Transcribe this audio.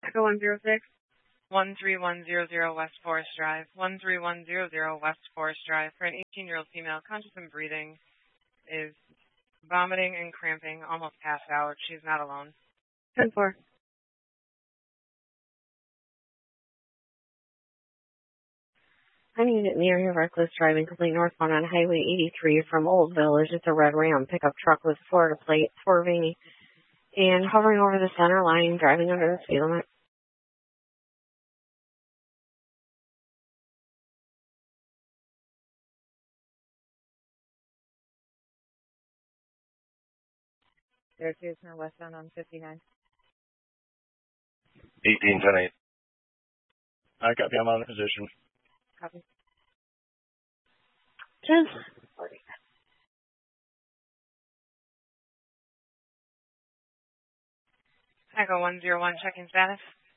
Echo 106. 13100 West Forest Drive. 13100 West Forest Drive. For an 18-year-old female, conscious and breathing, is vomiting and cramping, almost passed out. She's not alone. 10-4. I need it near your reckless driving, complete northbound on Highway 83 from Old Village. It's a red Ram pickup truck with Florida plate, swerving and hovering over the center line, driving under the speed limit. There's Houston westbound on 59. 18-10-8. I copy. I'm on position. Copy. 10. Echo 101, checking status.